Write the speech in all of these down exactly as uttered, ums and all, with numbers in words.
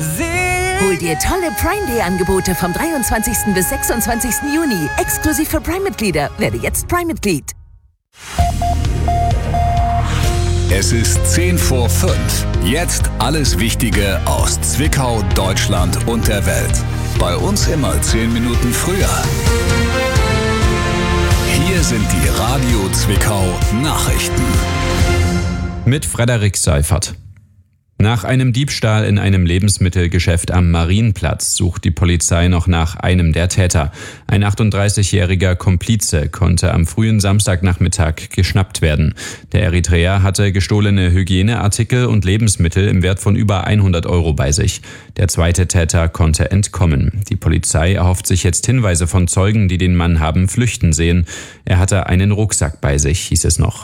Hol dir tolle Prime Day Angebote vom dreiundzwanzigsten bis sechsundzwanzigsten Juni. Exklusiv für Prime-Mitglieder. Werde jetzt Prime-Mitglied. Es ist zehn vor fünf. Jetzt alles Wichtige aus Zwickau, Deutschland und der Welt. Bei uns immer zehn Minuten früher. Hier sind die Radio Zwickau Nachrichten. Mit Frederik Seifert. Nach einem Diebstahl in einem Lebensmittelgeschäft am Marienplatz sucht die Polizei noch nach einem der Täter. Ein achtunddreißigjähriger Komplize konnte am frühen Samstagnachmittag geschnappt werden. Der Eritreer hatte gestohlene Hygieneartikel und Lebensmittel im Wert von über hundert Euro bei sich. Der zweite Täter konnte entkommen. Die Polizei erhofft sich jetzt Hinweise von Zeugen, die den Mann haben flüchten sehen. Er hatte einen Rucksack bei sich, hieß es noch.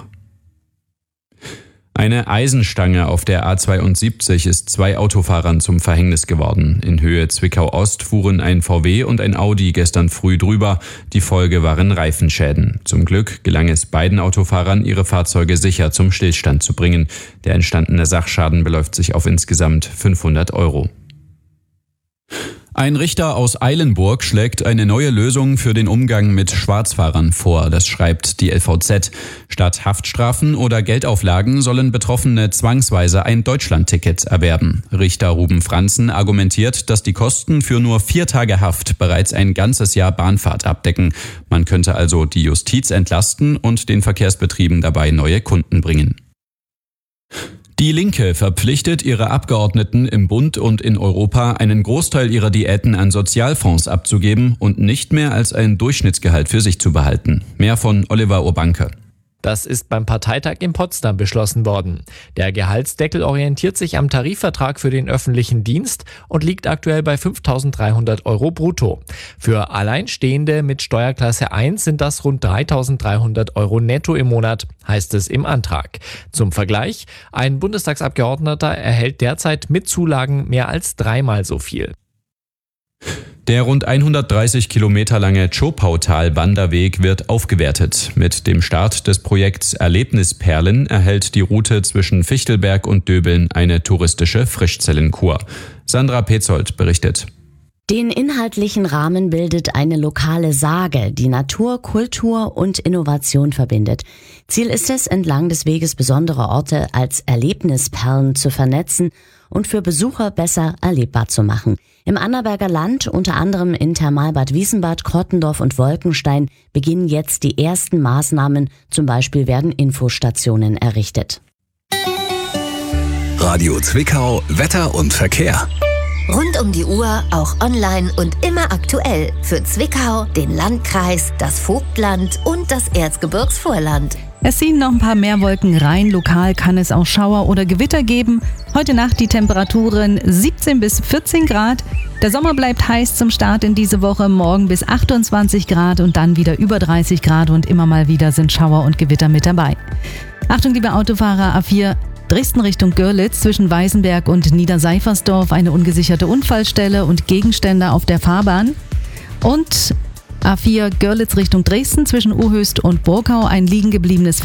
Eine Eisenstange auf der A zweiundsiebzig ist zwei Autofahrern zum Verhängnis geworden. In Höhe Zwickau-Ost fuhren ein V W und ein Audi gestern früh drüber. Die Folge waren Reifenschäden. Zum Glück gelang es beiden Autofahrern, ihre Fahrzeuge sicher zum Stillstand zu bringen. Der entstandene Sachschaden beläuft sich auf insgesamt fünfhundert Euro. Ein Richter aus Eilenburg schlägt eine neue Lösung für den Umgang mit Schwarzfahrern vor, das schreibt die L V Z. Statt Haftstrafen oder Geldauflagen sollen Betroffene zwangsweise ein Deutschlandticket erwerben. Richter Ruben Franzen argumentiert, dass die Kosten für nur vier Tage Haft bereits ein ganzes Jahr Bahnfahrt abdecken. Man könnte also die Justiz entlasten und den Verkehrsbetrieben dabei neue Kunden bringen. Die Linke verpflichtet ihre Abgeordneten im Bund und in Europa, einen Großteil ihrer Diäten an Sozialfonds abzugeben und nicht mehr als ein Durchschnittsgehalt für sich zu behalten. Mehr von Oliver Urbanke. Das ist beim Parteitag in Potsdam beschlossen worden. Der Gehaltsdeckel orientiert sich am Tarifvertrag für den öffentlichen Dienst und liegt aktuell bei fünftausenddreihundert Euro brutto. Für Alleinstehende mit Steuerklasse eins sind das rund dreitausenddreihundert Euro netto im Monat, heißt es im Antrag. Zum Vergleich, ein Bundestagsabgeordneter erhält derzeit mit Zulagen mehr als dreimal so viel. Der rund hundertdreißig Kilometer lange Zschopautal-Wanderweg wird aufgewertet. Mit dem Start des Projekts Erlebnisperlen erhält die Route zwischen Fichtelberg und Döbeln eine touristische Frischzellenkur. Sandra Petzold berichtet. Den inhaltlichen Rahmen bildet eine lokale Sage, die Natur, Kultur und Innovation verbindet. Ziel ist es, entlang des Weges besondere Orte als Erlebnisperlen zu vernetzen und für Besucher besser erlebbar zu machen. Im Annaberger Land, unter anderem in Thermalbad Wiesenbad, Krottendorf und Wolkenstein, beginnen jetzt die ersten Maßnahmen. Zum Beispiel werden Infostationen errichtet. Radio Zwickau, Wetter und Verkehr. Rund um die Uhr, auch online und immer aktuell. Für Zwickau, den Landkreis, das Vogtland und das Erzgebirgsvorland. Es ziehen noch ein paar mehr Wolken rein. Lokal kann es auch Schauer oder Gewitter geben. Heute Nacht die Temperaturen siebzehn bis vierzehn Grad. Der Sommer bleibt heiß zum Start in diese Woche. Morgen bis achtundzwanzig Grad und dann wieder über dreißig Grad. Und immer mal wieder sind Schauer und Gewitter mit dabei. Achtung, liebe Autofahrer, A vier Dresden Richtung Görlitz zwischen Weißenberg und Niederseifersdorf eine ungesicherte Unfallstelle und Gegenstände auf der Fahrbahn. Und A vier Görlitz Richtung Dresden zwischen Uhöst und Burgau ein liegen gebliebenes